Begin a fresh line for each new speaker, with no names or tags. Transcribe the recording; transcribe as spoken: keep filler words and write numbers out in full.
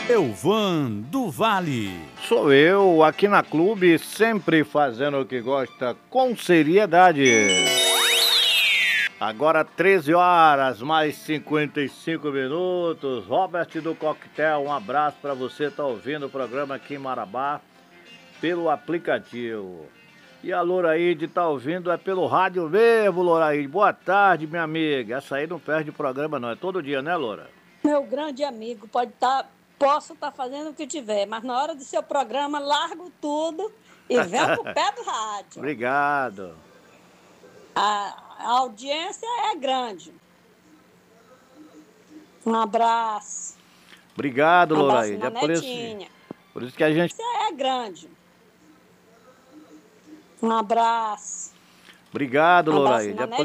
Elvan do Vale.
Sou eu, aqui na Clube, sempre fazendo o que gosta com seriedade. Agora treze horas, mais cinquenta e cinco minutos. Robert do Coquetel, um abraço para você, tá ouvindo o programa aqui em Marabá pelo aplicativo. E a Loraide tá ouvindo é pelo rádio mesmo, Loraide. Boa tarde, minha amiga. Essa aí não perde o programa não, é todo dia, né, Loura?
Meu grande amigo, pode estar, posso estar fazendo o que tiver, mas na hora do seu programa, largo tudo e venho pro pé do rádio.
Obrigado.
A, a audiência é grande. Um abraço.
Obrigado,
Um abraço
Loraide.
na
É por isso,
netinha.
por isso que a gente...
É grande. Um abraço.
Obrigado,
Um abraço
Loraide.
na
É por